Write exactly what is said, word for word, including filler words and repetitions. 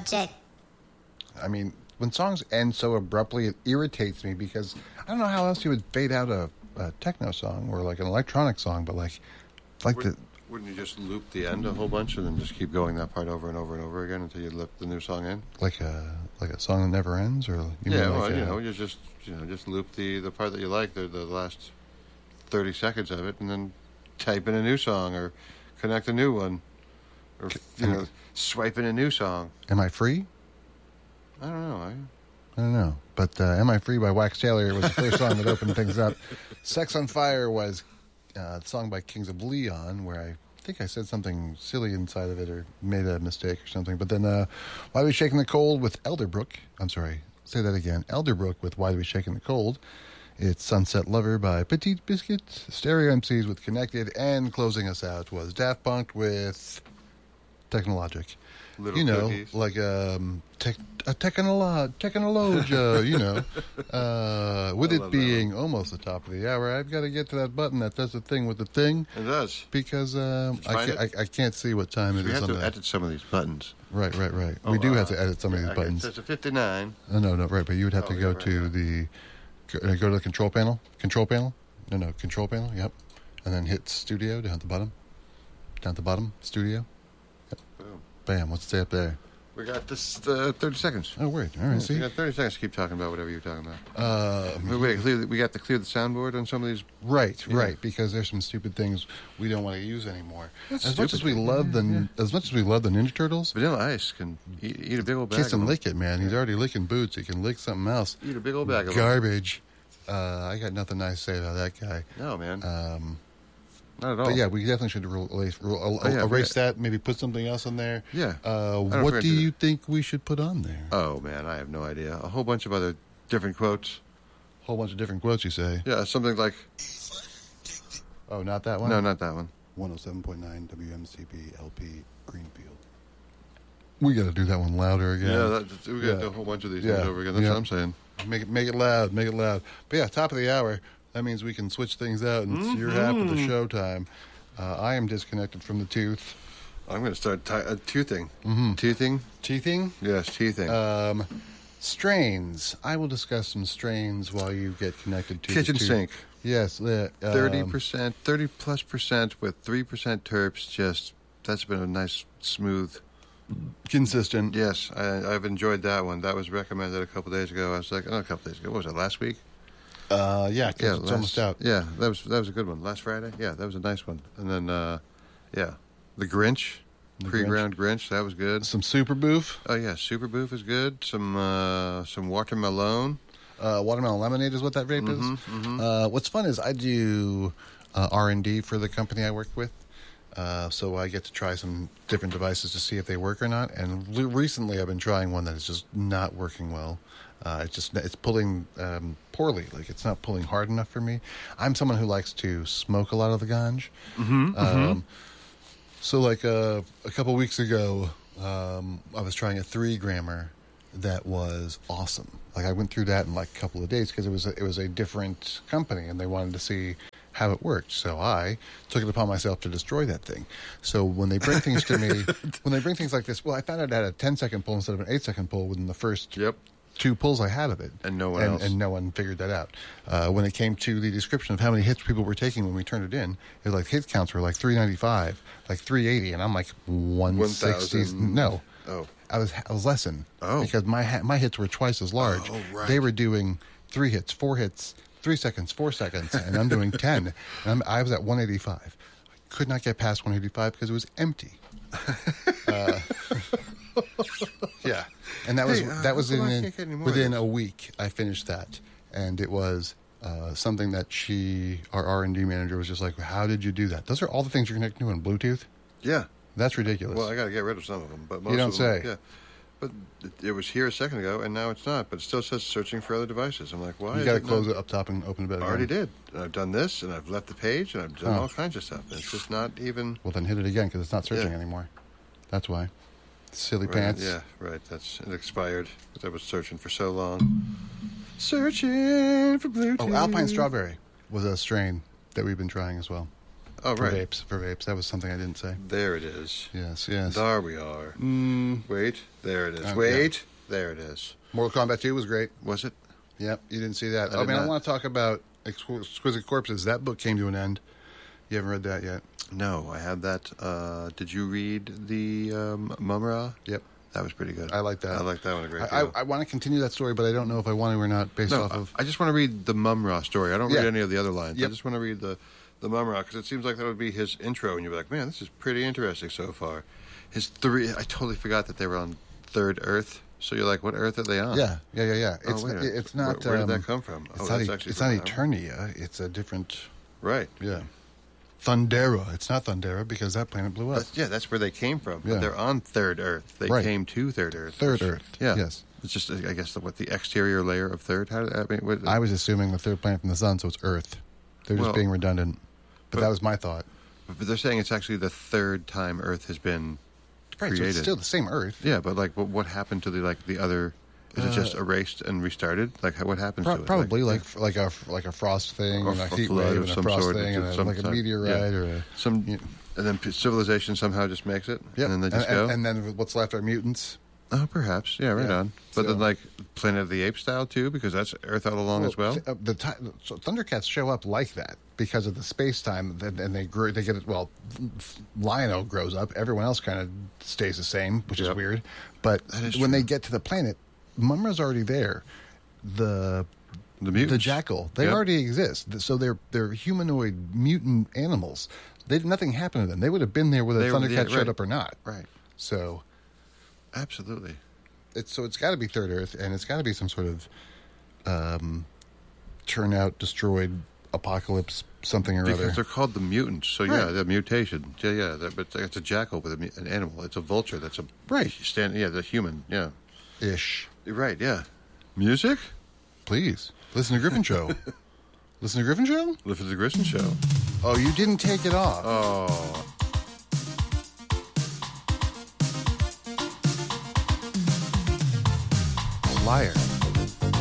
Technologic. I mean, when songs end so abruptly, it irritates me because I don't know how else you would fade out a, a techno song or like an electronic song, but like, like Would, the wouldn't you just loop the end a whole bunch and then just keep going that part over and over and over again until you loop the new song in? like a like a song that never ends, or you Yeah, mean well, like you a- know, you just you know just loop the, the part that you like, the the last thirty seconds of it, and then type in a new song or connect a new one, or you know, swipe in a new song. Am I Free? I don't know. I, I don't know. But uh, Am I Free by Wax Taylor was the first song that opened things up. Sex on Fire was uh, a song by Kings of Leon, where I think I said something silly inside of it or made a mistake or something. But then uh, Why Do We Shake in the Cold with Elderbrook. I'm sorry, say that again. Elderbrook with Why Do We Shake in the Cold. It's Sunset Lover by Petite Biscuit, Stereo M Cs with Connected, and closing us out was Daft Punk with Technologic. Little you know, cookies. like um, tech, a technolo- technologia, you know. Uh, with I it love that being almost the top of the hour, I've got to get to that button that does the thing with the thing it does. because um, Did you I, find ca- I, I can't see what time it We is have on to that. edit some of these buttons. Right, right, right. Oh, we do uh, have to edit some of these Okay, buttons. so it's a fifty-nine. Oh, no, no, right, but you would have Oh, to yeah, go right, to right. the go, uh, go to the control panel. Control panel? No, no, control panel. Yep, and then hit studio down at the bottom. Down at the bottom, studio. Boom. Bam. What's it say up there? We got this uh, thirty seconds. Oh, wait. All right. We See. got thirty seconds to keep talking about whatever you're talking about. Uh, Wait, wait, clear the- we got to clear the soundboard on some of these. Right, Yeah. right, because there's some stupid things we don't want to use anymore. That's as much stupid. as we love the as much as we love the Ninja Turtles, Vanilla Ice can eat, eat a big old bag. kiss of and them. lick it, man. He's already licking boots. He can lick something else. Eat a big old bag of them. Garbage. Uh, I got nothing nice to say about that guy. No, man, Um, not at all. but yeah, we definitely should erase, erase, Oh, yeah, erase yeah. that. Maybe put something else on there. Yeah. Uh, don't what forget do to- you think we should put on there? Oh man, I have no idea. A whole bunch of other different quotes. A whole bunch of different quotes. You say? Yeah, something like Oh, not that one. no, not that one. one oh seven point nine W M C B L P Greenfield. We got to do that one louder again. Yeah, that, we got Yeah. to do a whole bunch of these Yeah. things over again. That's Yeah. what I'm saying. Make it, make it loud, make it loud. But yeah, top of the hour. That means we can switch things out, and it's your half of the show time. Uh, I am disconnected from the tooth. I'm going to start ti uh, toothing. Mhm. Toothing? Teething. Yes, teething. Um, strains. I will discuss some strains while you get connected to Kitchen the tooth. sink. Yes, uh, um, Thirty percent, thirty plus percent with three percent terps. Just that's been a nice, smooth. consistent. Yes, I, I've enjoyed that one. That was recommended a couple days ago. I was like, oh, a couple days ago. What was it? Last week? Uh, yeah, 'cause Yeah, it's last, almost out. Yeah, that was that was a good one. Last Friday. Yeah, that was a nice one. And then, uh, yeah, the Grinch, The pre-ground Grinch. That was good. Some super boof. Oh yeah, Super Boof is good. Some uh, some watermelon. Uh, watermelon lemonade is what that vape Mhm, is. mhm. Uh, what's fun is I do uh, R and D for the company I work with, uh, so I get to try some different devices to see if they work or not. And re- recently, I've been trying one that is just not working well. Uh, it's just it's pulling um, poorly. Like it's not pulling hard enough for me. I'm someone who likes to smoke a lot of the ganj. Mm-hmm, Um, so like uh, a couple weeks ago, um, I was trying a three grammer that was awesome. Like I went through that in like a couple of days because it was a, it was a different company and they wanted to see how it worked. So I took it upon myself to destroy that thing. So when they bring things to me, when they bring things like this, well, I found out it had a ten second pull instead of an eight second pull within the first Yep. two pulls I had of it. And no one and, else. And no one figured that out. Uh, when it came to the description of how many hits people were taking when we turned it in, it was like hit counts were like three ninety-five, like three eighty, and I'm like one sixty. one thousand. No. Oh. I was I was less than. Oh. Because my ha- my hits were twice as large. Oh, right. They were doing three hits, four hits, three seconds, four seconds, and I'm doing ten. And I'm, I was at one eighty-five. I could not get past one eighty-five because it was empty. uh, yeah, and that was Hey, uh, that was how come I in can't get any more within of a week. I finished that, and it was. Uh, something that she, our R and D manager, was just like, "How did you do that? Those are all the things you're connecting to on Bluetooth. Yeah. That's ridiculous." Well, I got to get rid of some of them, but most You don't of them, say. Yeah. But it, it was here a second ago, and now it's not. But it still says searching for other devices. I'm like, why? you is got to it close not? it up top and open it back. I already again. did. And I've done this, and I've left the page, and I've done Oh. all kinds of stuff. It's just not even. Well, then hit it again because it's not searching Yeah. anymore. That's why. Silly Right, pants. Yeah, right. That's it expired. But I was searching for so long. Searching for Bluetooth. Oh, Alpine Strawberry was a strain that we've been trying as well. Oh, for right. vapes. For vapes. That was something I didn't say. There it is. Yes, yes. There we are. Mm, Wait, there it is. Oh, Wait, there it is. Mortal Kombat two was great. Was it? Yep, you didn't see that. I I, did mean, I not. want to talk about Exquisite Corpses. That book came to an end. You haven't read that yet? No, I had that. Uh, did you read the um, Mumra? Yep. That was pretty good. I like that. I like that one a great I, I, deal. I want to continue that story, but I don't know if I want to or not based no, off of... I just want to read the Mumra story. I don't Yeah. read any of the other lines. Yep. I just want to read the, the Mumra because it seems like that would be his intro, and you'd be like, man, this is pretty interesting so far. His three... I totally forgot that they were on Third Earth. So you're like, what Earth are they on? Yeah, yeah, yeah, yeah. Oh, It's, wait a minute. it's not... Where, where did um, that come from? It's Oh, not, that's e- actually it's not from that one. Eternia. It's a different... Right. Yeah. Thundera. It's not Thundera because that planet blew up. That's, yeah, that's where they came from. Yeah. But they're on Third Earth. They Right. came to Third Earth. Third which- Earth. Yeah. Yes. It's just, I guess, the, what the exterior layer of Third. How did I mean? What, I was assuming the third planet from the sun, so it's Earth. They're just Well, being redundant. But, but- that was my thought. but they're saying it's actually the third time Earth has been Right, so created. it's still the same Earth. Yeah, but like, what, what happened to the like the other? Is it just erased and restarted? Like, how, what happens Pro- to it? probably like like a like a frost thing, Or and a a heat flood wave, of and a some frost sort, thing, and a, some like a type- meteorite yeah. or a some, you know, and then p- civilization somehow just makes it, yep. and then they just and, go. and, and then what's left are mutants. Oh, perhaps, yeah, right Yeah. on. But So- then, like Planet of the Apes style too, because that's Earth all along as well. th- uh, the ti- so Thundercats show up like that because of the space time, and and they grow. They get it. Well, Lion-O grows up. Everyone else kind of stays the same, which is Yep. weird. But That is when true. they get to the planet, Mumra's already there. The The mutants, the jackal, they Yep. already exist. So they're they're humanoid mutant animals. They nothing happened to them. They would have been there whether They were- Thundercat yeah, showed right. up or not. right? So Absolutely. it's so it's got to be Third Earth, and it's got to be some sort of um, turnout, destroyed apocalypse, something or Because other. they're called the mutants, so yeah, Right. the mutation, yeah, yeah. That, but it's a jackal with a, mu- an animal. It's a vulture. That's a Right. Stand, yeah, the human. Yeah, Ish. You're right. Yeah, music. Please listen to Griffin Show. Listen to Griffin Show. Listen to the Grissom Show. Oh, you didn't take it off. Oh. Liar.